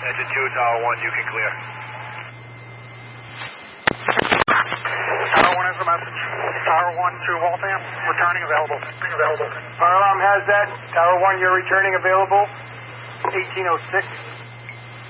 Engine 2, Tower 1, you can clear. Tower 1 has a message. Tower 1 to Waltham, returning available. Fire alarm has that. Tower 1, you're returning available. 1806.